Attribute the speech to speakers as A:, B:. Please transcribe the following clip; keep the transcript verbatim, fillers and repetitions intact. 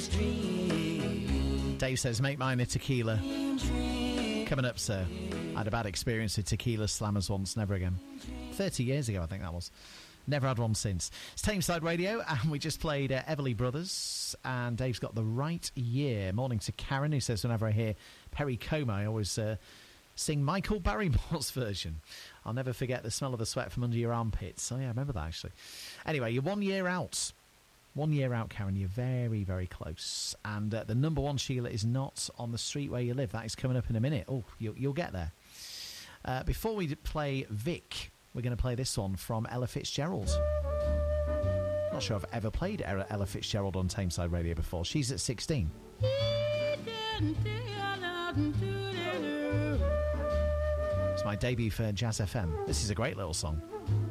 A: Dave says, make mine a tequila. Coming up, sir. I had a bad experience with tequila slammers once, never again. thirty years ago, I think that was. Never had one since. It's Tameside Radio, and we just played uh, Everly Brothers, and Dave's got the right year. Morning to Karen, who says, whenever I hear Perry Como, I always uh, sing Michael Barrymore's version. I'll never forget the smell of the sweat from under your armpits. Oh, yeah, I remember that, actually. Anyway, you're one year out. One year out, Karen. You're very, very close. And uh, the number one, Sheila, is not on the street where you live. That is coming up in a minute. Oh, you'll, you'll get there. Uh, before we play Vic, we're going to play this one from Ella Fitzgerald. Not sure I've ever played Ella Fitzgerald on Tameside Radio before. She's at sixteen. It's my debut for Jazz F M. This is a great little song.